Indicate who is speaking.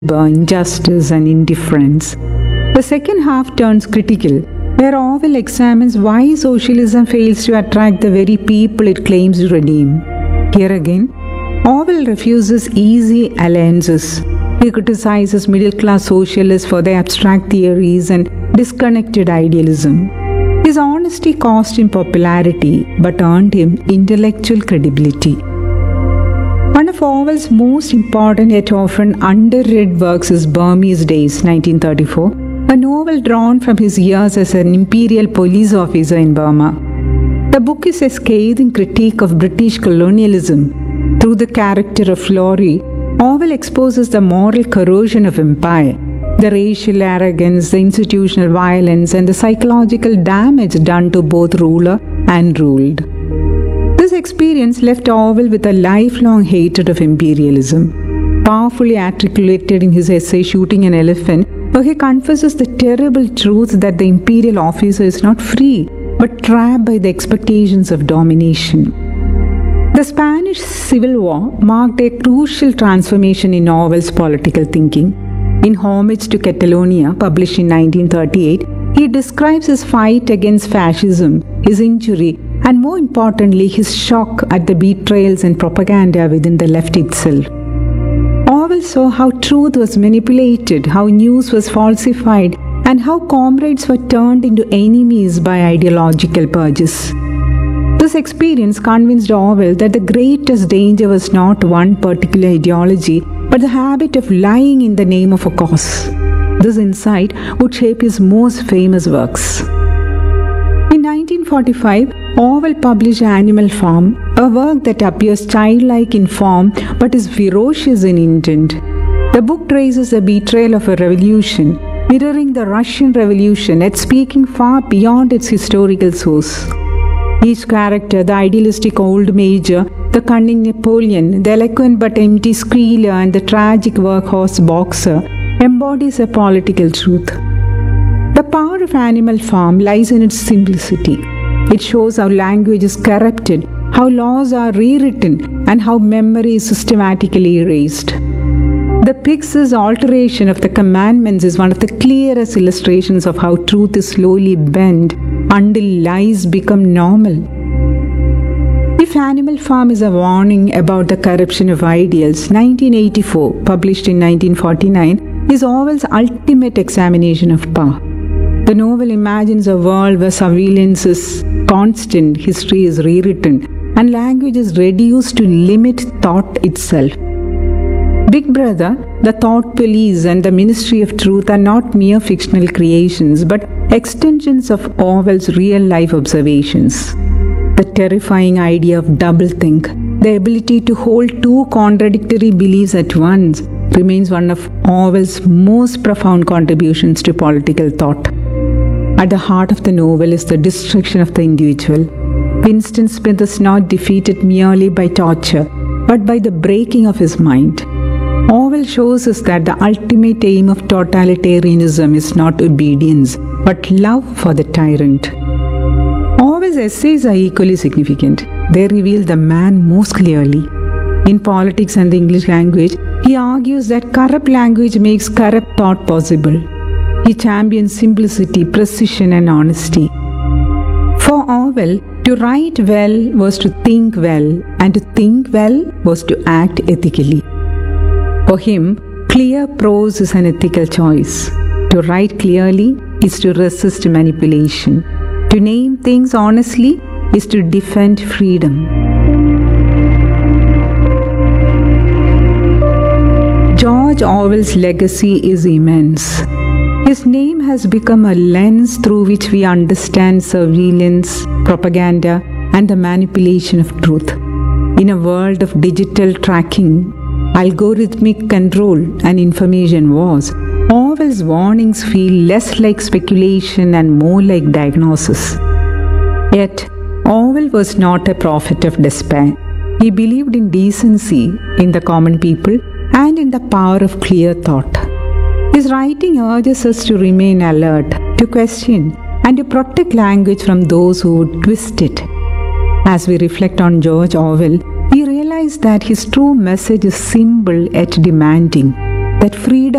Speaker 1: injustice, and indifference. The second half turns critical, where Orwell examines why socialism fails to attract the very people it claims to redeem. Here again, Orwell refuses easy alliances. He criticizes middle-class socialists for their abstract theories and disconnected idealism. His honesty cost him popularity but earned him intellectual credibility. One of Orwell's most important yet often underread works is Burmese Days, 1934, a novel drawn from his years as an imperial police officer in Burma. The book is a scathing critique of British colonialism. Through the character of Laurie, Orwell exposes the moral corrosion of empire, the racial arrogance, the institutional violence, and the psychological damage done to both ruler and ruled. This experience left Orwell with a lifelong hatred of imperialism, powerfully articulated in his essay Shooting an Elephant, where he confesses the terrible truth that the imperial officer is not free, but trapped by the expectations of domination. The Spanish Civil War marked a crucial transformation in Orwell's political thinking. In Homage to Catalonia, published in 1938, he describes his fight against fascism, his injury, and more importantly, his shock at the betrayals and propaganda within the left itself. Orwell saw how truth was manipulated, how news was falsified, and how comrades were turned into enemies by ideological purges. This experience convinced Orwell that the greatest danger was not one particular ideology, but the habit of lying in the name of a cause. This insight would shape his most famous works. In 1945, Orwell published Animal Farm, a work that appears childlike in form but is ferocious in intent. The book traces the betrayal of a revolution, mirroring the Russian Revolution, yet speaking far beyond its historical source. Each character, the idealistic old major, the cunning Napoleon, the eloquent but empty squealer, and the tragic workhorse boxer, embodies a political truth. The power of Animal Farm lies in its simplicity. It shows how language is corrupted, how laws are rewritten, and how memory is systematically erased. The pig's alteration of the commandments is one of the clearest illustrations of how truth is slowly bent until lies become normal. If Animal Farm is a warning about the corruption of ideals, 1984, published in 1949, is Orwell's ultimate examination of power. The novel imagines a world where surveillance is constant, history is rewritten, and language is reduced to limit thought itself. Big Brother, the Thought Police, and the Ministry of Truth are not mere fictional creations, but extensions of Orwell's real-life observations. The terrifying idea of doublethink, the ability to hold two contradictory beliefs at once, remains one of Orwell's most profound contributions to political thought. At the heart of the novel is the destruction of the individual. Winston Smith is not defeated merely by torture, but by the breaking of his mind. Orwell shows us that the ultimate aim of totalitarianism is not obedience, but love for the tyrant. Orwell's essays are equally significant. They reveal the man most clearly. In Politics and the English Language, he argues that corrupt language makes corrupt thought possible. He champions simplicity, precision, and honesty. For Orwell, to write well was to think well, and to think well was to act ethically. For him, clear prose is an ethical choice. To write clearly is to resist manipulation. To name things honestly is to defend freedom. George Orwell's legacy is immense. His name has become a lens through which we understand surveillance, propaganda, and the manipulation of truth. In a world of digital tracking, algorithmic control, and information wars, Orwell's warnings feel less like speculation and more like diagnosis. Yet, Orwell was not a prophet of despair. He believed in decency, in the common people, and in the power of clear thought. His writing urges us to remain alert, to question, and to protect language from those who would twist it. As we reflect on George Orwell, we realize that his true message is simple yet demanding, that freedom